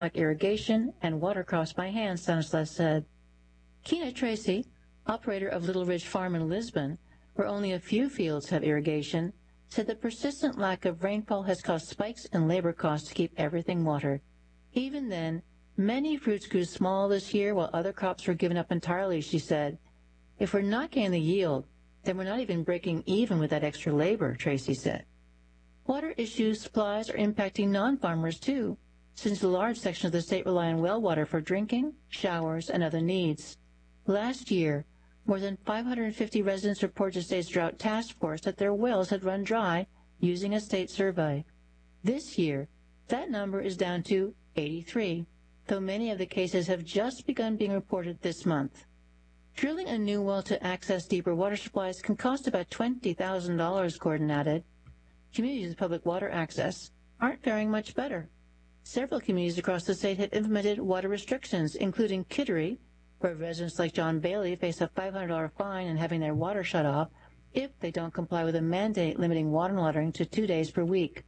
like irrigation and water crops by hand, Stanislas said. Kina Tracy, operator of Little Ridge Farm in Lisbon, where only a few fields have irrigation, said the persistent lack of rainfall has caused spikes in labor costs to keep everything watered. Even then, many fruits grew small this year while other crops were given up entirely, she said. If we're not getting the yield, then we're not even breaking even with that extra labor, Tracy said. Water issue supplies are impacting non-farmers too, since a large section of the state rely on well water for drinking, showers, and other needs. Last year, more than 550 residents reported to state's drought task force that their wells had run dry using a state survey. This year, that number is down to 83, though many of the cases have just begun being reported this month. Drilling a new well to access deeper water supplies can cost about $20,000, Gordon added. Communities with public water access aren't faring much better. Several communities across the state have implemented water restrictions, including Kittery, where residents like John Bailey face a $500 fine and having their water shut off if they don't comply with a mandate limiting water watering to 2 days per week.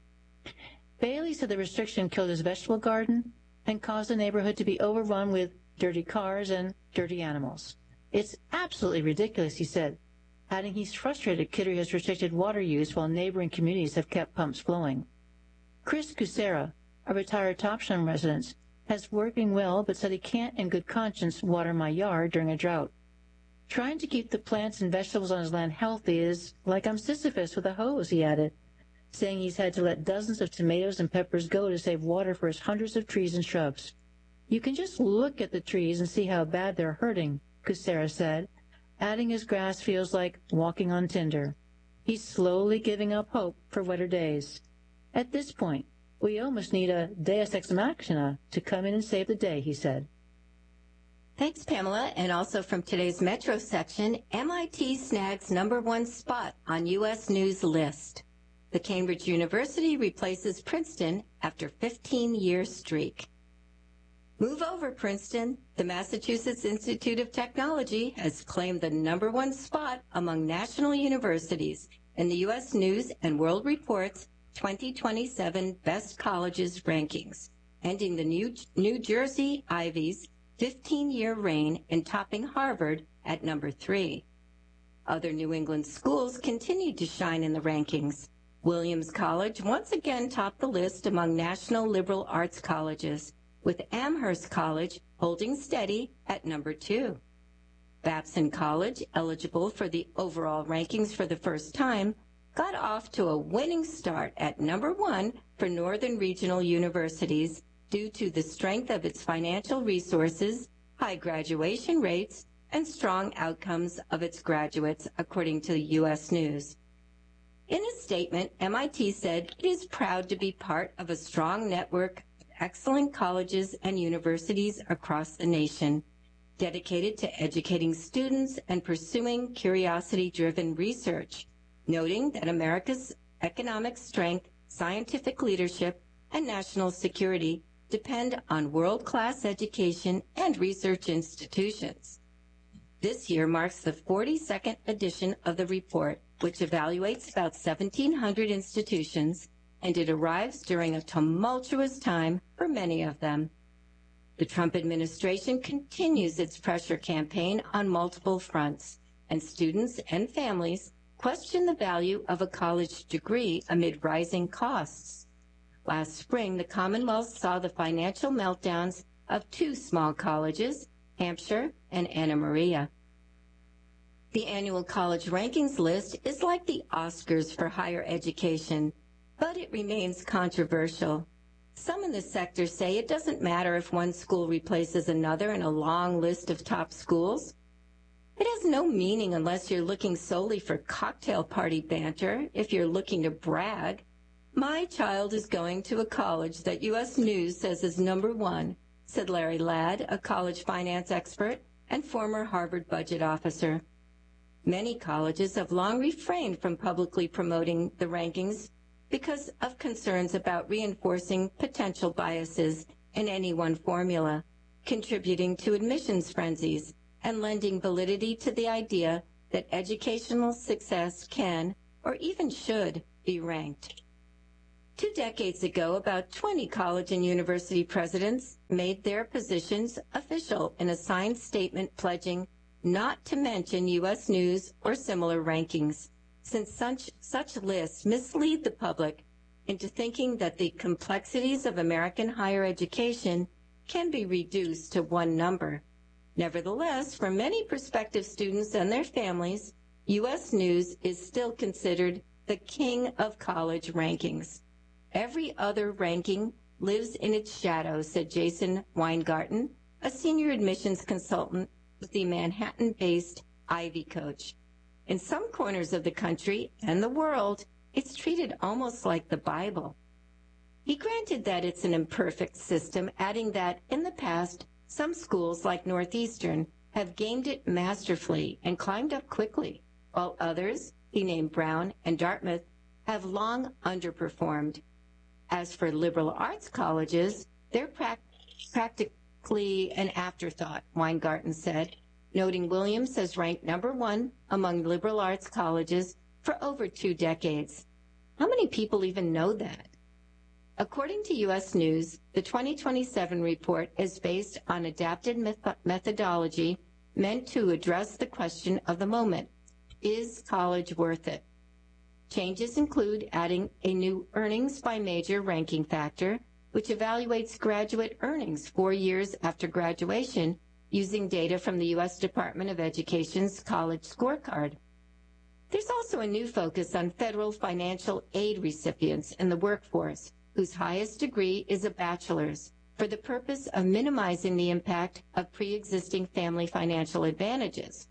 Bailey said the restriction killed his vegetable garden and caused the neighborhood to be overrun with dirty cars and dirty animals. It's absolutely ridiculous, he said, adding he's frustrated Kittery has restricted water use while neighboring communities have kept pumps flowing. Chris Kucera, a retired Topsham resident, has working well but said he can't in good conscience water my yard during a drought. Trying to keep the plants and vegetables on his land healthy is like I'm Sisyphus with a hose, he added, saying he's had to let dozens of tomatoes and peppers go to save water for his hundreds of trees and shrubs. You can just look at the trees and see how bad they're hurting, Kucera said, adding his grass feels like walking on tinder. He's slowly giving up hope for wetter days. At this point, we almost need a deus ex machina to come in and save the day, he said. Thanks, Pamela. And also from today's Metro section, MIT snags #1 spot on U.S. News list. The Cambridge University replaces Princeton after 15-year streak. Move over, Princeton. The Massachusetts Institute of Technology has claimed the #1 spot among national universities in the U.S. News and World Report's 2027 Best Colleges rankings, ending the New Jersey Ivy's 15-year reign and topping Harvard at #3. Other New England schools continued to shine in the rankings. Williams College once again topped the list among national liberal arts colleges, with Amherst College holding steady at #2. Babson College, eligible for the overall rankings for the first time, got off to a winning start at #1 for Northern Regional Universities due to the strength of its financial resources, high graduation rates, and strong outcomes of its graduates, according to U.S. News. In a statement, MIT said it is proud to be part of a strong network of excellent colleges and universities across the nation, dedicated to educating students and pursuing curiosity-driven research, noting that America's economic strength, scientific leadership, and national security depend on world-class education and research institutions. This year marks the 42nd edition of the report, which evaluates about 1,700 institutions, and it arrives during a tumultuous time for many of them. The Trump administration continues its pressure campaign on multiple fronts, and students and families question the value of a college degree amid rising costs. Last spring, the Commonwealth saw the financial meltdowns of two small colleges, Hampshire and Anna Maria. The annual college rankings list is like the Oscars for higher education, but it remains controversial. Some in the sector say it doesn't matter if one school replaces another in a long list of top schools. It has no meaning unless you're looking solely for cocktail party banter, if you're looking to brag. My child is going to a college that U.S. News says is #1, said Larry Ladd, a college finance expert and former Harvard budget officer. Many colleges have long refrained from publicly promoting the rankings because of concerns about reinforcing potential biases in any one formula, contributing to admissions frenzies, and lending validity to the idea that educational success can, or even should, be ranked. 2 decades ago, about 20 college and university presidents made their positions official in a signed statement pledging not to mention U.S. News or similar rankings, since such lists mislead the public into thinking that the complexities of American higher education can be reduced to one number. Nevertheless, for many prospective students and their families, U.S. News is still considered the king of college rankings. Every other ranking lives in its shadow, said Jason Weingarten, a senior admissions consultant with the Manhattan-based Ivy Coach. In some corners of the country and the world, it's treated almost like the Bible. He granted that it's an imperfect system, adding that in the past, some schools like Northeastern have gamed it masterfully and climbed up quickly, while others, he named Brown and Dartmouth, have long underperformed. As for liberal arts colleges, they're practically an afterthought, Weingarten said, noting Williams has ranked #1 among liberal arts colleges for over 2 decades. How many people even know that? According to U.S. News, the 2027 report is based on adapted methodology meant to address the question of the moment: is college worth it? Changes include adding a new earnings by major ranking factor, which evaluates graduate earnings 4 years after graduation using data from the U.S. Department of Education's College Scorecard. There's also a new focus on federal financial aid recipients in the workforce, whose highest degree is a bachelor's, for the purpose of minimizing the impact of pre-existing family financial advantages.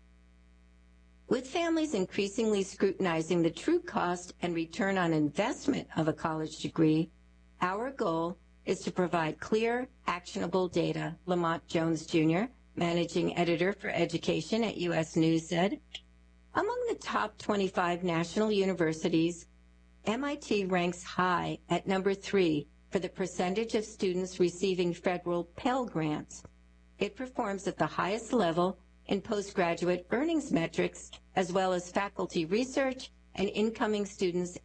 With families increasingly scrutinizing the true cost and return on investment of a college degree, our goal is to provide clear, actionable data, Lamont Jones Jr., managing editor for education at U.S. News, said. Among the top 25 national universities, MIT ranks high at #3 for the percentage of students receiving federal Pell Grants. It performs at the highest level in postgraduate earnings metrics, as well as faculty research and incoming students'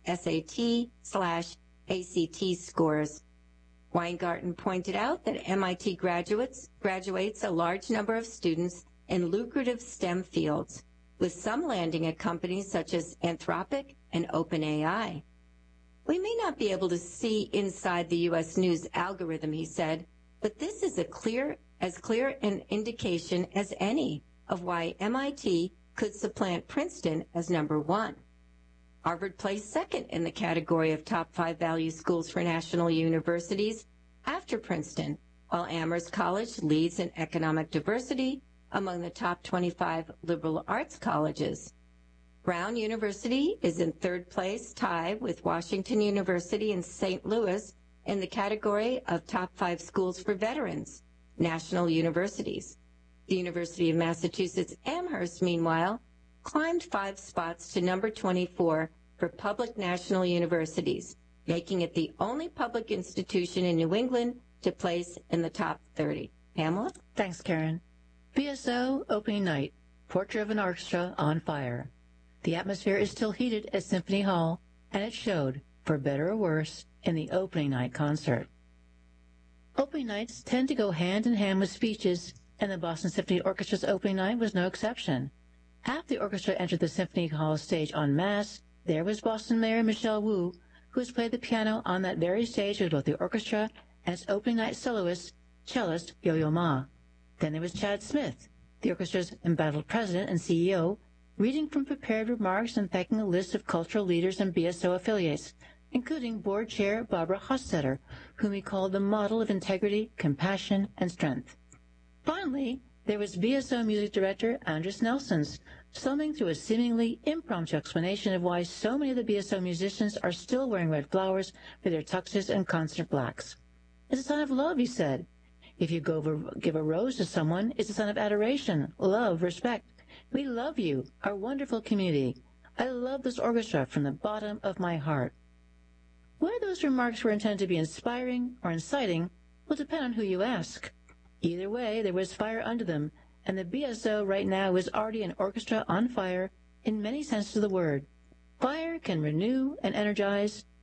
SAT/ACT scores. Weingarten pointed out that MIT graduates a large number of students in lucrative STEM fields, with some landing at companies such as Anthropic and OpenAI. We may not be able to see inside the U.S. News algorithm, he said, but this is as clear an indication as any of why MIT could supplant Princeton as #1. Harvard placed second in the category of top 5 value schools for national universities after Princeton, while Amherst College leads in economic diversity among the top 25 liberal arts colleges. Brown University is in 3rd place, tied with Washington University and St. Louis in the category of top 5 schools for veterans, national universities. The University of Massachusetts Amherst, meanwhile, climbed 5 spots to number 24 for public national universities, making it the only public institution in New England to place in the top 30. Pamela? Thanks, Karen. BSO opening night, Portrait of an Orchestra on Fire. The atmosphere is still heated at Symphony Hall, and it showed, for better or worse, in the opening night concert. Opening nights tend to go hand in hand with speeches, and the Boston Symphony Orchestra's opening night was no exception. After the orchestra entered the Symphony Hall stage en masse, there was Boston Mayor Michelle Wu, who has played the piano on that very stage with both the orchestra and its opening night soloist, cellist Yo-Yo Ma. Then there was Chad Smith, the orchestra's embattled president and CEO, reading from prepared remarks and thanking a list of cultural leaders and BSO affiliates, including board chair Barbara Hostetter, whom he called the model of integrity, compassion, and strength. Finally, there was BSO music director Andres Nelsons, slumming through a seemingly impromptu explanation of why so many of the BSO musicians are still wearing red flowers for their tuxes and concert blacks. It's a sign of love, he said. If you give a rose to someone, it's a sign of adoration, love, respect. We love you, our wonderful community. I love this orchestra from the bottom of my heart. Whether those remarks were intended to be inspiring or inciting will depend on who you ask. Either way, there was fire under them, and the BSO right now is already an orchestra on fire in many senses of the word. Fire can renew and energize,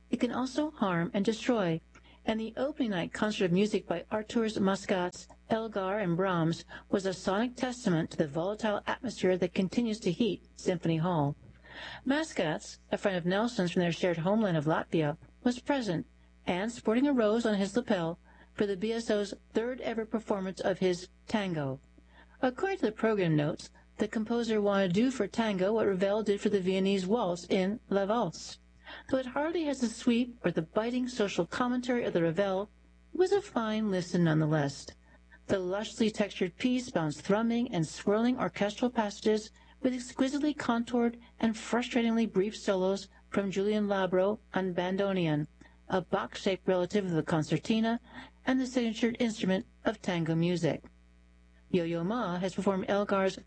it can also harm and destroy. And the opening night concert of music by Arturs Muscats, Elgar, and Brahms was a sonic testament to the volatile atmosphere that continues to heat Symphony Hall. Muscats, a friend of Nelson's from their shared homeland of Latvia, was present, and sporting a rose on his lapel, for the BSO's third-ever performance of his tango. According to the program notes, the composer wanted to do for tango what Ravel did for the Viennese waltz in La Valse. Though it hardly has the sweep or the biting social commentary of the Ravel, it was a fine listen nonetheless. The lushly textured piece bounced thrumming and swirling orchestral passages with exquisitely contoured and frustratingly brief solos from Julian Labro on bandoneon, a box-shaped relative of the concertina and the signature instrument of tango music. Yo-Yo Ma has performed Elgar's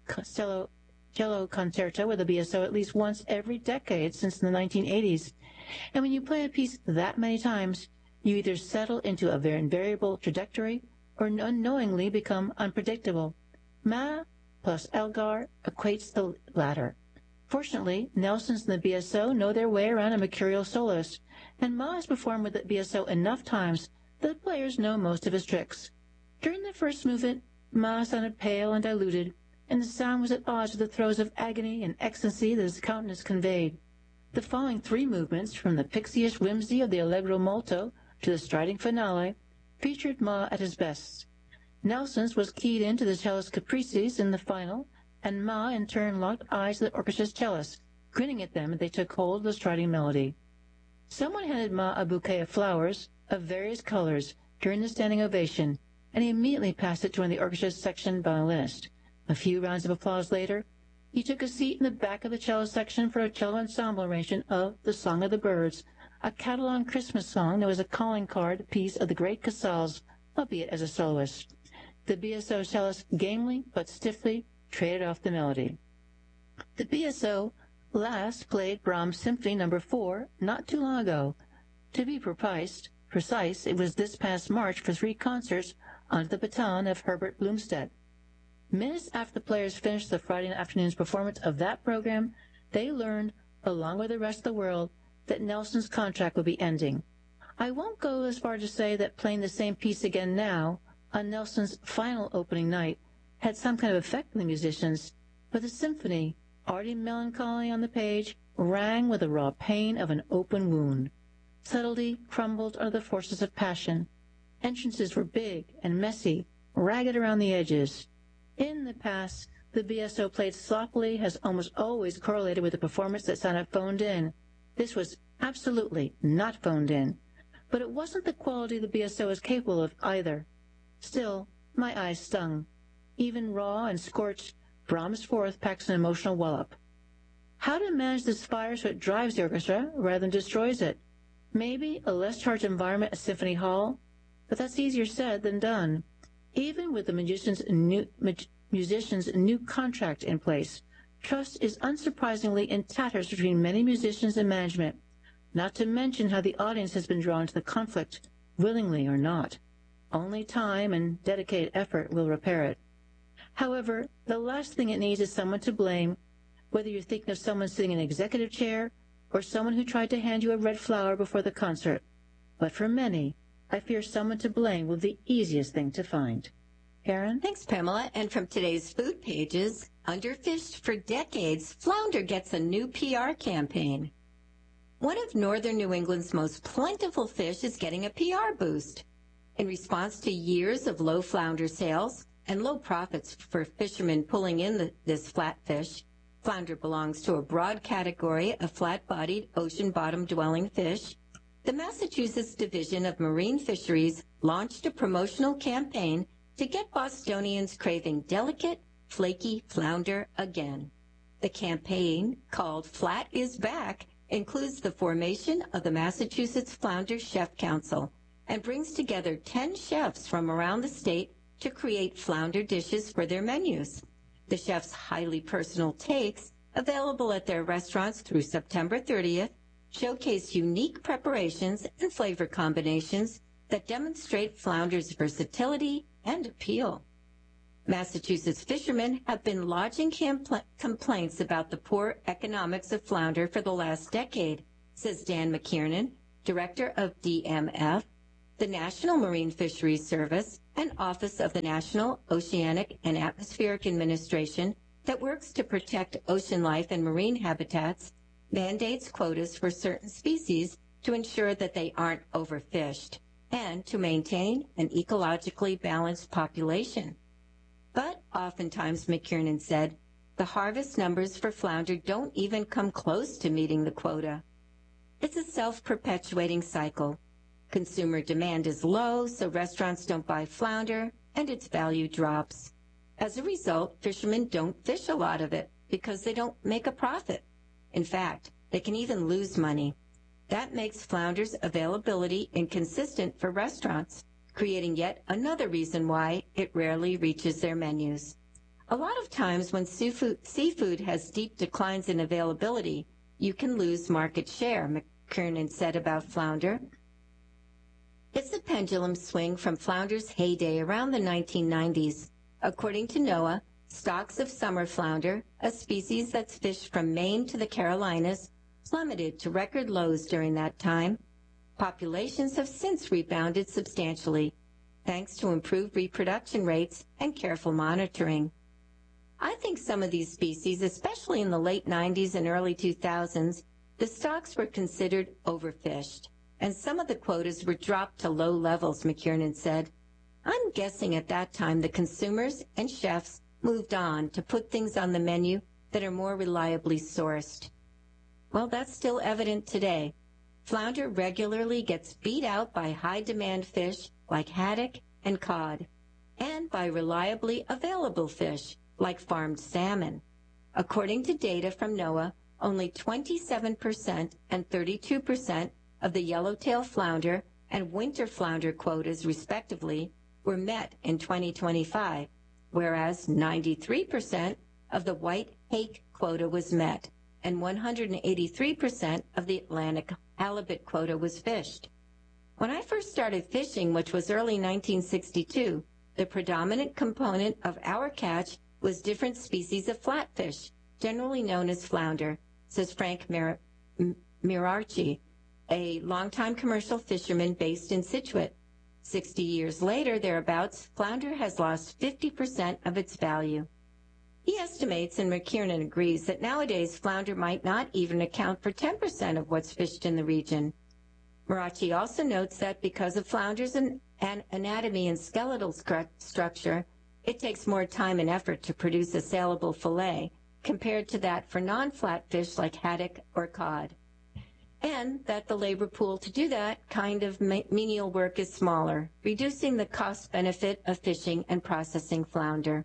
cello concerto with the BSO at least once every decade since the 1980s, and when you play a piece that many times, you either settle into a very invariable trajectory or unknowingly become unpredictable. Ma plus Elgar equates the latter. Fortunately, Nelson's and the BSO know their way around a mercurial soloist, and Ma has performed with the BSO enough times that the players know most of his tricks. During the first movement, Ma sounded pale and diluted, and the sound was at odds with the throes of agony and ecstasy that his countenance conveyed. The following three movements, from the pixie-ish whimsy of the Allegro molto to the striding finale, featured Ma at his best. Nelson's was keyed into the cellist caprices in the final, and Ma in turn locked eyes with the orchestra's cellist, grinning at them as they took hold of the striding melody. Someone handed Ma a bouquet of flowers of various colors during the standing ovation, and he immediately passed it to one of the orchestra's section violinist. A few rounds of applause later, he took a seat in the back of the cello section for a cello ensemble arrangement of The Song of the Birds, a Catalan Christmas song that was a calling card piece of the great Casals, albeit as a soloist. The BSO cellist gamely but stiffly traded off the melody. The BSO last played Brahms' Symphony No. 4 not too long ago. To be precise, it was this past March for 3 concerts under the baton of Herbert Blomstedt. Minutes after the players finished the Friday afternoon's performance of that program, they learned, along with the rest of the world, that Nelson's contract would be ending. I won't go as far to say that playing the same piece again now, on Nelson's final opening night, had some kind of effect on the musicians, but the symphony, already melancholy on the page, rang with the raw pain of an open wound. Subtlety crumbled under the forces of passion. Entrances were big and messy, ragged around the edges. In the past, the BSO played sloppily has almost always correlated with a performance that sounded phoned in. This was absolutely not phoned in, but it wasn't the quality the BSO was capable of either. Still, my eyes stung. Even raw and scorched, Brahms' Fourth packs an emotional wallop. How to manage this fire so it drives the orchestra rather than destroys it? Maybe a less charged environment at Symphony Hall, but that's easier said than done. Even with the musician's new contract in place, trust is unsurprisingly in tatters between many musicians and management, not to mention how the audience has been drawn to the conflict, willingly or not. Only time and dedicated effort will repair it. However, the last thing it needs is someone to blame, whether you're thinking of someone sitting in an executive chair or someone who tried to hand you a red flower before the concert. But for many, I fear someone to blame will be the easiest thing to find. Karen? Thanks, Pamela. And from today's food pages, underfished for decades, flounder gets a new PR campaign. One of northern New England's most plentiful fish is getting a PR boost. In response to years of low flounder sales and low profits for fishermen pulling in this flatfish, flounder belongs to a broad category of flat-bodied, ocean-bottom dwelling fish. The Massachusetts Division of Marine Fisheries launched a promotional campaign to get Bostonians craving delicate, flaky flounder again. The campaign, called Flat is Back, includes the formation of the Massachusetts Flounder Chef Council and brings together 10 chefs from around the state to create flounder dishes for their menus. The chefs' highly personal takes, available at their restaurants through September 30th, showcase unique preparations and flavor combinations that demonstrate flounder's versatility and appeal. Massachusetts fishermen have been lodging complaints about the poor economics of flounder for the last decade, says Dan McKiernan, Director of DMF, the National Marine Fisheries Service, and Office of the National Oceanic and Atmospheric Administration that works to protect ocean life and marine habitats, mandates quotas for certain species to ensure that they aren't overfished and to maintain an ecologically balanced population. But oftentimes, McKiernan said, the harvest numbers for flounder don't even come close to meeting the quota. It's a self-perpetuating cycle. Consumer demand is low, so restaurants don't buy flounder, and its value drops. As a result, fishermen don't fish a lot of it because they don't make a profit. In fact, they can even lose money. That makes flounder's availability inconsistent for restaurants, creating yet another reason why it rarely reaches their menus. A lot of times when seafood has steep declines in availability, you can lose market share, McKiernan said about flounder. It's a pendulum swing from flounder's heyday around the 1990s. According to NOAA, stocks of summer flounder, a species that's fished from Maine to the Carolinas, plummeted to record lows during that time. Populations have since rebounded substantially, thanks to improved reproduction rates and careful monitoring. I think some of these species, especially in the late 90s and early 2000s, the stocks were considered overfished, and some of the quotas were dropped to low levels, McKiernan said. I'm guessing at that time the consumers and chefs moved on to put things on the menu that are more reliably sourced. Well, that's still evident today. Flounder regularly gets beat out by high-demand fish like haddock and cod, and by reliably available fish like farmed salmon. According to data from NOAA, only 27% and 32% of the yellowtail flounder and winter flounder quotas, respectively, were met in 2025, whereas 93% of the white hake quota was met, and 183% of the Atlantic halibut quota was fished. When I first started fishing, which was early 1962, the predominant component of our catch was different species of flatfish, generally known as flounder, says Frank Mirarchi, a longtime commercial fisherman based in Scituate. 60 years later, thereabouts, flounder has lost 50% of its value. He estimates, and McKiernan agrees, that nowadays flounder might not even account for 10% of what's fished in the region. Mirarchi also notes that because of flounder's anatomy and skeletal structure, it takes more time and effort to produce a saleable fillet compared to that for non-flat fish like haddock or cod, and that the labor pool to do that kind of menial work is smaller, reducing the cost benefit of fishing and processing flounder.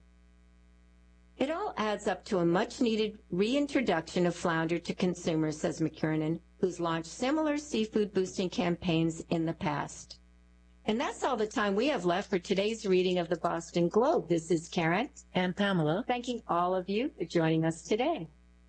It all adds up to a much-needed reintroduction of flounder to consumers, says McKiernan, who's launched similar seafood-boosting campaigns in the past. And that's all the time we have left for today's reading of the Boston Globe. This is Karen And Pamela. thanking all of you for joining us today.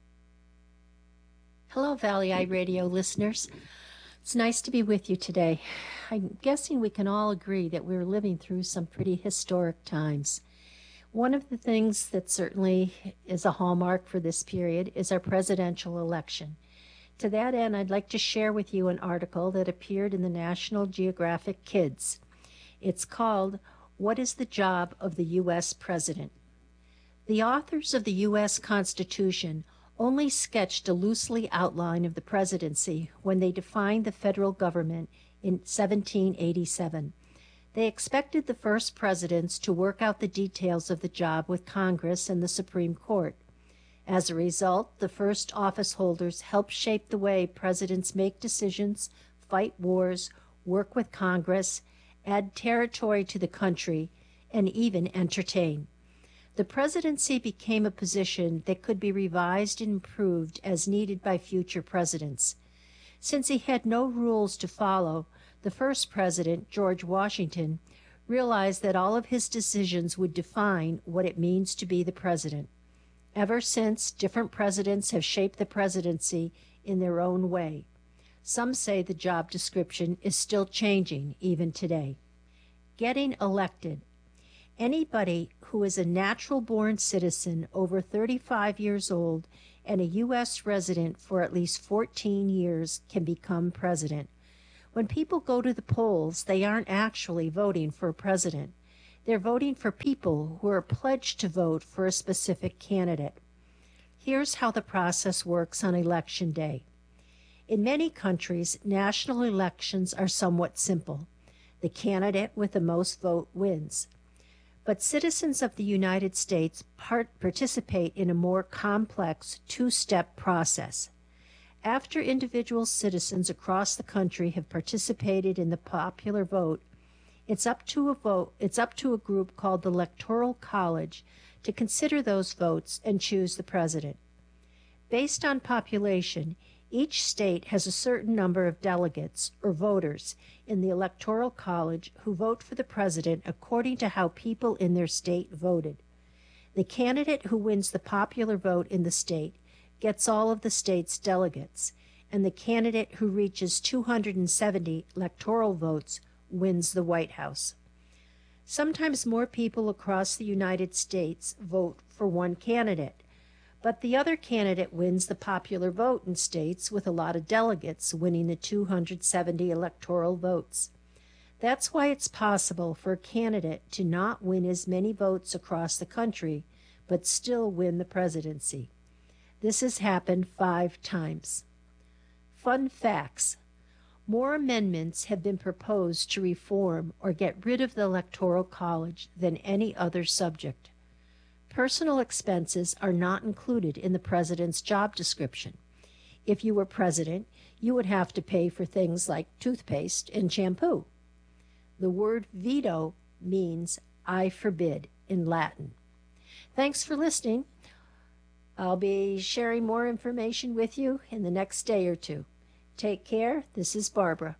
Hello, Valley Eye Radio listeners. It's nice to be with you today. I'm guessing we can all agree that we're living through some pretty historic times. One of the things that certainly is a hallmark for this period is our presidential election. To that end, I'd like to share with you an article that appeared in the National Geographic Kids. It's called, "What is the Job of the U.S. President?" The authors of the U.S. Constitution only sketched a loosely outline of the presidency when they defined the federal government in 1787. They expected the first presidents to work out the details of the job with Congress and the Supreme Court. As a result, the first office holders helped shape the way presidents make decisions, fight wars, work with Congress, add territory to the country, and even entertain. The presidency became a position that could be revised and improved as needed by future presidents. Since he had no rules to follow, the first president, George Washington, realized that all of his decisions would define what it means to be the president. Ever since, different presidents have shaped the presidency in their own way. Some say the job description is still changing even today. Getting elected. Anybody who is a natural-born citizen over 35 years old and a U.S. resident for at least 14 years can become president. When people go to the polls, they aren't actually voting for a president. They're voting for people who are pledged to vote for a specific candidate. Here's how the process works on Election Day. In many countries, national elections are somewhat simple. The candidate with the most vote wins. But citizens of the United States participate in a more complex two-step process. After individual citizens across the country have participated in the popular vote, it's up to a group called the Electoral College to consider those votes and choose the president. Based on population, each state has a certain number of delegates, or voters, in the Electoral College who vote for the president according to how people in their state voted. The candidate who wins the popular vote in the state gets all of the state's delegates, and the candidate who reaches 270 electoral votes wins the White House. Sometimes more people across the United States vote for one candidate, but the other candidate wins the popular vote in states with a lot of delegates, winning the 270 electoral votes. That's why it's possible for a candidate to not win as many votes across the country, but still win the presidency. This has happened 5 times. Fun facts. More amendments have been proposed to reform or get rid of the Electoral College than any other subject. Personal expenses are not included in the president's job description. If you were president, you would have to pay for things like toothpaste and shampoo. The word veto means I forbid in Latin. Thanks for listening. I'll be sharing more information with you in the next day or two. Take care. This is Barbara.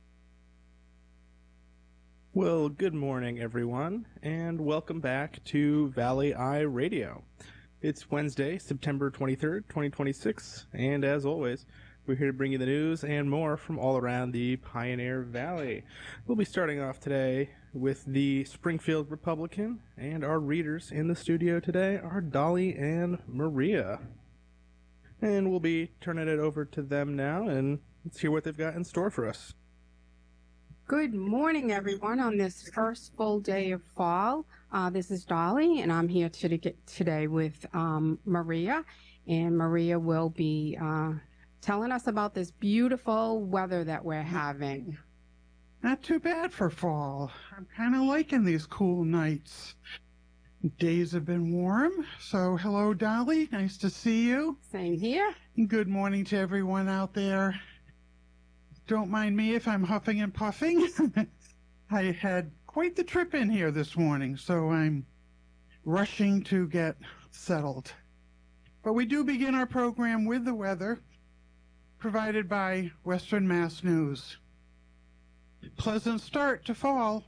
Well, good morning, everyone, and welcome back to Valley Eye Radio. It's Wednesday, September 23rd, 2026, and as always, we're here to bring you the news and more from all around the Pioneer Valley. We'll be starting off today with the Springfield Republican, and our readers in the studio today are Dolly and Maria. And we'll be turning it over to them now, and let's hear what they've got in store for us. Good morning, everyone, on this first full day of fall. This is Dolly, and I'm here today with Maria, and Maria will be telling us about this beautiful weather that we're having. Not too bad for fall. I'm kind of liking these cool nights. Days have been warm, so hello, Dolly. Nice to see you. Same here. Good morning to everyone out there. Don't mind me if I'm huffing and puffing. I had quite the trip in here this morning, so I'm rushing to get settled. But we do begin our program with the weather, provided by Western Mass News. Pleasant start to fall.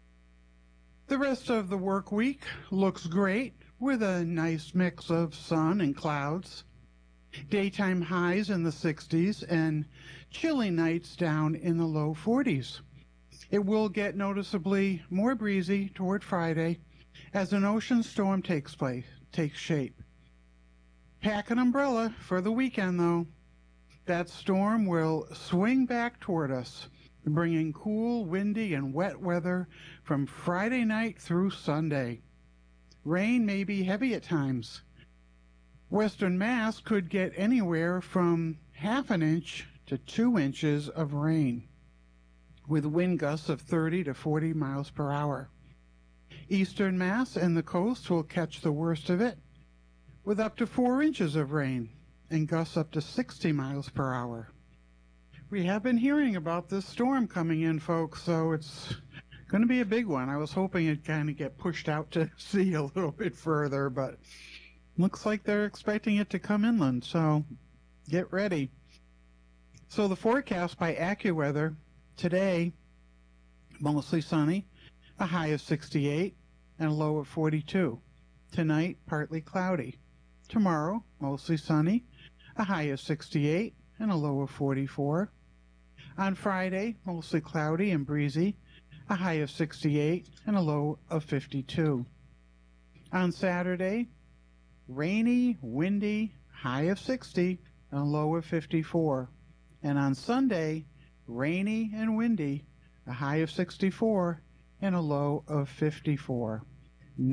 The rest of the work week looks great, with a nice mix of sun and clouds. Daytime highs in the 60s and chilly nights down in the low 40s. It will get noticeably more breezy toward Friday as an ocean storm takes shape. Pack an umbrella for the weekend, though. That storm will swing back toward us, bringing cool, windy, and wet weather from Friday night through Sunday. Rain may be heavy at times. Western Mass could get anywhere from ½ an inch to 2 inches of rain, with wind gusts of 30 to 40 miles per hour. Eastern Mass and the coast will catch the worst of it, with up to 4 inches of rain and gusts up to 60 miles per hour. We have been hearing about this storm coming in, folks, so it's going to be a big one. I was hoping it'd kind of get pushed out to sea a little bit further, but looks like they're expecting it to come inland, so get ready. So the forecast by AccuWeather today, mostly sunny, a high of 68 and a low of 42. Tonight, partly cloudy. Tomorrow, mostly sunny, a high of 68 and a low of 44. On Friday, mostly cloudy and breezy, a high of 68 and a low of 52. On Saturday, rainy, windy, high of 60 and a low of 54. And on Sunday, rainy and windy, a high of 64 and a low of 54.